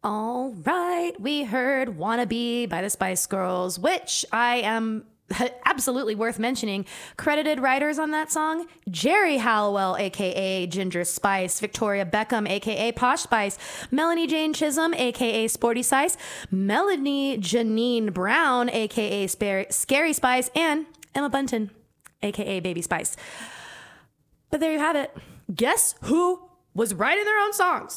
All right, we heard Wannabe by the Spice Girls, which I am absolutely worth mentioning. Credited writers on that song: Jerry Halliwell, aka Ginger Spice; Victoria Beckham, aka Posh Spice; Melanie Jane Chisholm, aka Sporty Spice; Melanie Janine Brown, aka Scary Spice; and Emma Bunton, aka Baby Spice. But there you have it. Guess who was writing their own songs?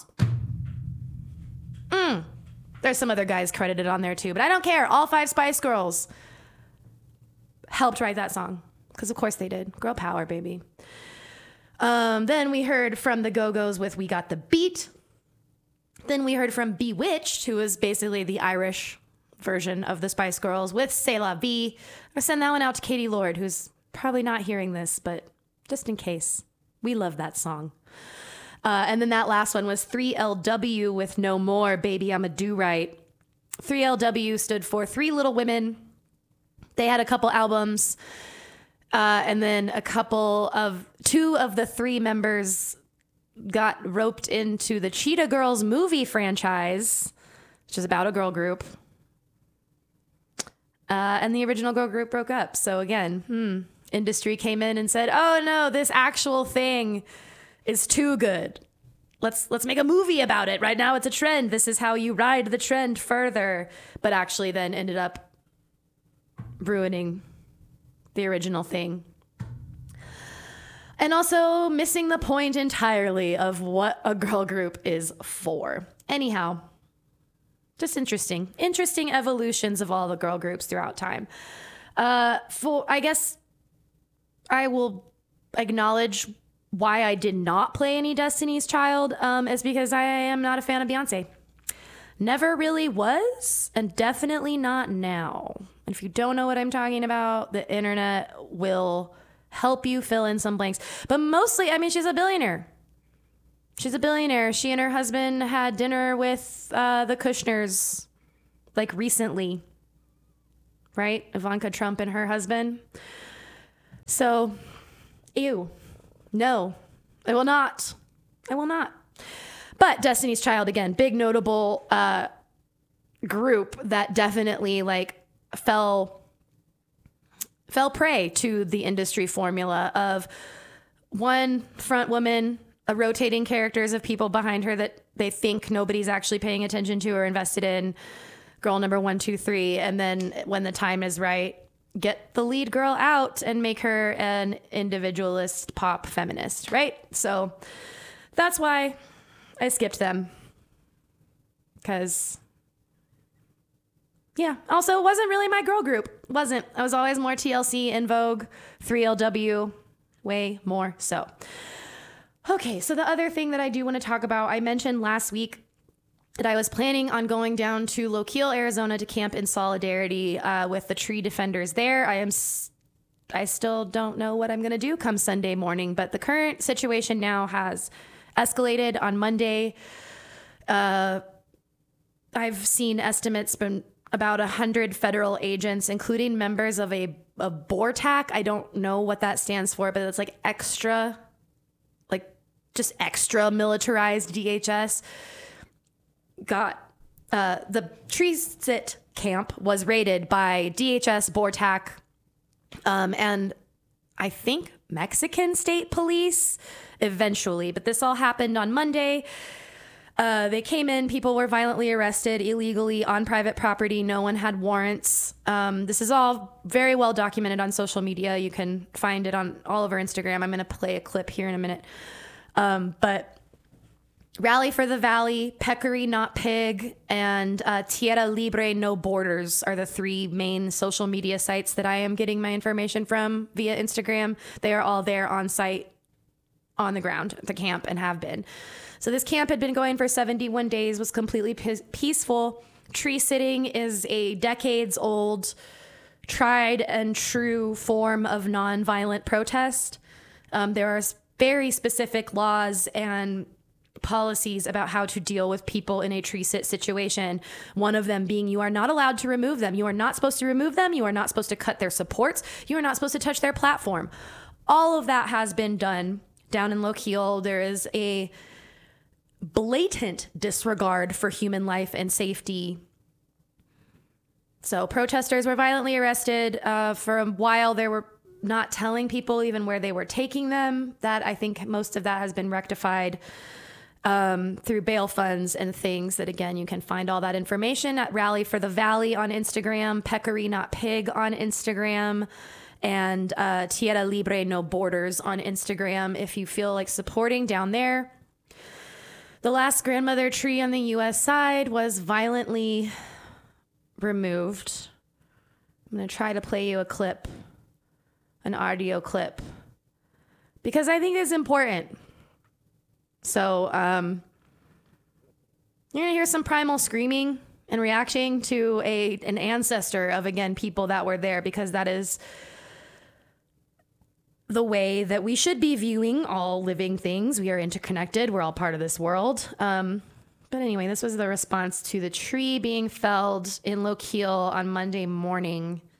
There's some other guys credited on there too, but I don't care. All 5 Spice Girls helped write that song, because of course they did. Girl power, baby. Then we heard from the Go-Go's with We Got the Beat. Then we heard from Bewitched, who is basically the Irish version of the Spice Girls, with C'est La Vie. I send that one out to Katie Lord, who's probably not hearing this, but just in case. We love that song. And then that last one was 3LW with No More, Baby, I'm a Do-Right. 3LW stood for Three Little Women. They had a couple albums, and then two of the 3 members got roped into the Cheetah Girls movie franchise, which is about a girl group. And the original girl group broke up. So again, industry came in and said, oh no, this actual thing is too good. Let's make a movie about it. Right now it's a trend. This is how you ride the trend further. But actually then ended up ruining the original thing. And also missing the point entirely of what a girl group is for. Anyhow, just interesting evolutions of all the girl groups throughout time. I guess I will acknowledge why I did not play any Destiny's Child is because I am not a fan of Beyonce. Never really was, and definitely not now. And if you don't know what I'm talking about, the internet will help you fill in some blanks. But mostly, I mean, she's a billionaire. She and her husband had dinner with the Kushners, like recently, right? Ivanka Trump and her husband. So, ew. No, I will not. But Destiny's Child, again, big notable group that definitely like fell prey to the industry formula of one front woman, a rotating characters of people behind her that they think nobody's actually paying attention to or invested in. Girl number 1, 2, 3. And then when the time is right, get the lead girl out and make her an individualist pop feminist, right? So that's why I skipped them. Because, yeah. Also, it wasn't really my girl group. Wasn't. I was always more TLC, In Vogue, 3LW, way more so. Okay, so the other thing that I do want to talk about, I mentioned last week that I was planning on going down to Lochiel, Arizona to camp in solidarity with the tree defenders there. I still don't know what I'm going to do come Sunday morning, but the current situation now has escalated. On Monday, I've seen estimates from about 100 federal agents, including members of a BORTAC. I don't know what that stands for, but it's like extra, like just extra militarized DHS. Got the tree sit camp was raided by DHS, BORTAC, and I think Mexican state police eventually. But this all happened on Monday. They came in, people were violently arrested illegally on private property. No one had warrants. This is all very well documented on social media. You can find it on all over Instagram. I'm going to play a clip here in a minute. But Rally for the Valley, Peccary Not Pig, and Tierra Libre No Borders are the 3 main social media sites that I am getting my information from via Instagram. They are all there on site, on the ground at the camp, and have been. So this camp had been going for 71 days, was completely peaceful. Tree sitting is a decades-old, tried and true form of nonviolent protest. There are very specific laws and policies about how to deal with people in a tree sit situation. One of them being you are not allowed to remove them. You are not supposed to remove them. You are not supposed to cut their supports. You are not supposed to touch their platform. All of that has been done down in Lochiel. There is a blatant disregard for human life and safety. So protesters were violently arrested. For a while, they were not telling people even where they were taking them. That I think most of that has been rectified through bail funds and things that, again, you can find all that information at Rally for the Valley on Instagram, Peccary Not Pig on Instagram, and Tierra Libre No Borders on Instagram if you feel like supporting down there. The last grandmother tree on the U.S. side was violently removed. I'm going to try to play you a clip, an audio clip, because I think it's important. So you're going to hear some primal screaming and reacting to an ancestor of, again, people that were there, because that is the way that we should be viewing all living things. We are interconnected. We're all part of this world. But anyway, this was the response to the tree being felled in Lochiel on Monday morning.